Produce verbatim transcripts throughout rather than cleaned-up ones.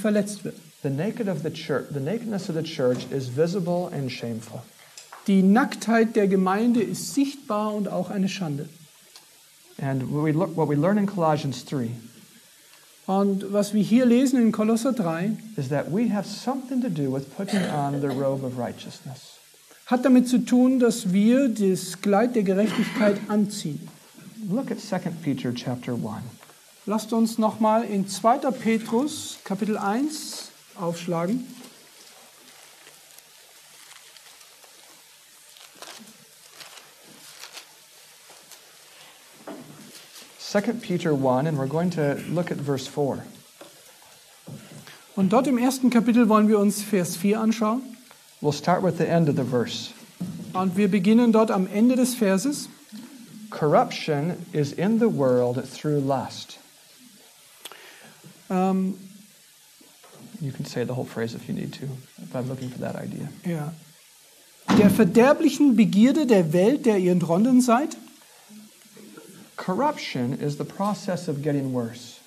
verletzt wird. The naked of the church, the nakedness of the church is visible and shameful. Die Nacktheit der Gemeinde ist sichtbar und auch eine Schande. And what we, look, what we learn in Colossians three Und was wir hier lesen in Kolosser drei, is that we have something to do with putting on the robe of righteousness. hat damit zu tun, dass wir das Kleid der Gerechtigkeit anziehen. Look at Second Peter chapter one. Lasst uns nochmal in zweiter Petrus Kapitel eins aufschlagen. Second Peter one, and we're going to look at verse four. Und dort im ersten Kapitel wollen wir uns Vers vier anschauen. We'll start with the end of the verse. Und wir beginnen dort am Ende des Verses. Corruption is in the world through lust. Ähm, You can say the whole phrase if you need to, if I'm looking for that idea. ja. Der verderblichen Begierde der Welt, der ihr entronnen seid. Corruption is the process of getting worse.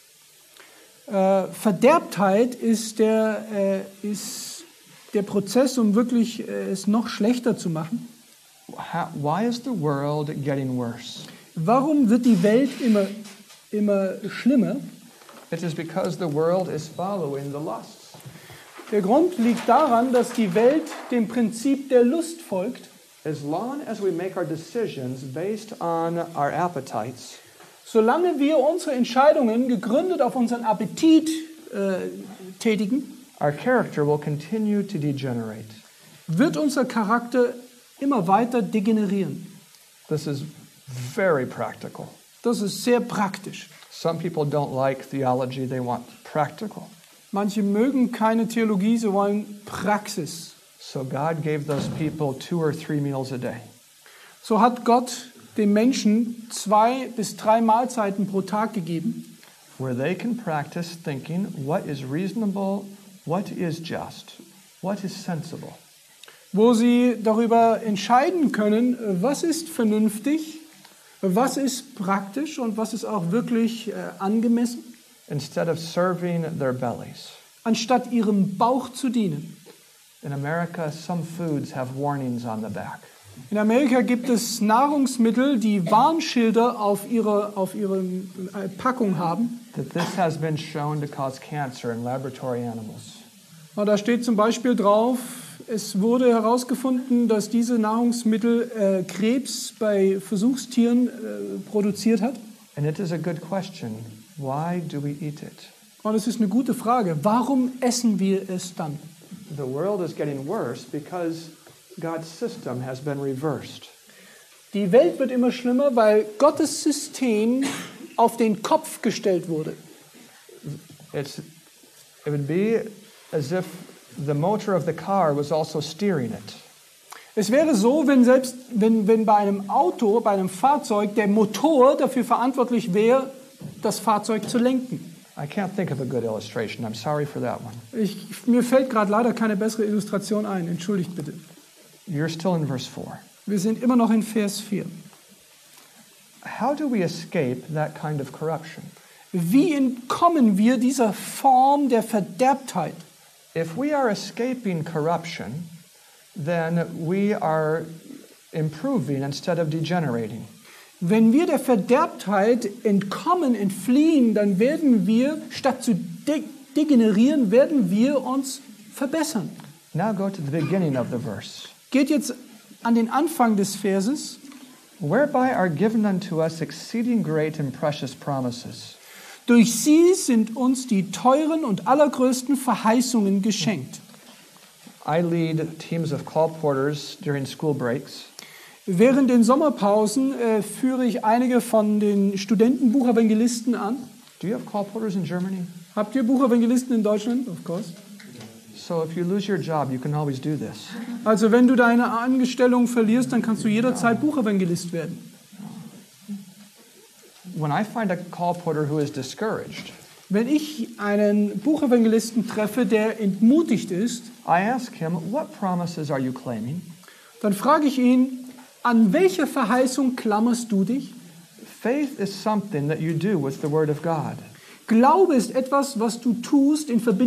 Äh, Verderbtheit ist der, äh, ist der Prozess, um wirklich äh, es noch schlechter zu machen. How, why is the world getting worse? Warum wird die Welt immer, immer schlimmer? It is because the world is following the lusts. Der Grund liegt daran, dass die Welt dem Prinzip der Lust folgt. As long as we make our decisions based on our appetites, Solange wir unsere Entscheidungen gegründet auf unseren Appetit äh, tätigen, our character will continue to degenerate. wird unser Charakter immer weiter degenerieren. This is very practical. Das ist sehr praktisch. Some people don't like theology, they want practical. Manche mögen keine Theologie, sie wollen Praxis. So God gave those people two or three meals a day. So hat Gott dem Menschen zwei bis drei Mahlzeiten pro Tag gegeben, Where they can practice thinking what is reasonable, what is just, what is sensible. wo sie darüber entscheiden können, was ist vernünftig, was ist praktisch und was ist auch wirklich äh, angemessen, Instead of serving their bellies. anstatt ihrem Bauch zu dienen. In America, some foods have warnings on the back. In Amerika gibt es Nahrungsmittel, die Warnschilder auf ihrer auf ihre äh, Packung haben. That this has been shown to cause cancer in laboratory animals. Und da steht zum Beispiel drauf, es wurde herausgefunden, dass diese Nahrungsmittel äh, Krebs bei Versuchstieren äh, produziert hat. And it is a good question. Why do we eat it? Und es ist eine gute Frage. Warum essen wir es dann? The world is getting worse because God's system has been reversed. Die Welt wird immer schlimmer, weil Gottes System auf den Kopf gestellt wurde. It's, it would be as if the motor of the car was also steering it. Es wäre so, wenn selbst wenn, wenn bei einem Auto, bei einem Fahrzeug der Motor dafür verantwortlich wäre, das Fahrzeug zu lenken. I can't think of a good illustration. I'm sorry for that one. Ich, mir fällt gerade leider keine bessere Illustration ein. Entschuldigt bitte. You're still in verse four. Wir sind immer noch in Vers vier. How do we escape that kind of corruption? Wie entkommen wir dieser Form der Verderbtheit? If we are escaping corruption, then we are improving instead of degenerating. Wenn wir der Verderbtheit entkommen, entfliehen, dann werden wir, statt zu de- degenerieren, werden wir uns verbessern. Now go to the beginning of the verse. Geht jetzt an den Anfang des Verses. Whereby are given unto us exceeding great and precious promises. Durch sie sind uns die teuren und allergrößten Verheißungen geschenkt. I lead teams of call porters during school breaks. Während den Sommerpausen äh, führe ich einige von den Studentenbuchevangelisten an. Do you have call porters in Germany? Habt ihr Buchevangelisten in Deutschland? Of course. So if you lose your job, you can always do this. Also wenn du deine Angestellung verlierst, dann kannst du jederzeit Buchevangelist werden. When I find a call porter who is discouraged, Wenn ich einen Buchevangelisten treffe, der entmutigt ist, I ask him, what promises are you claiming? dann frage ich ihn, an welche Verheißung klammerst du dich? Faith is something that you do with the Word of God. Glaube ist etwas, was du tust in Verbindung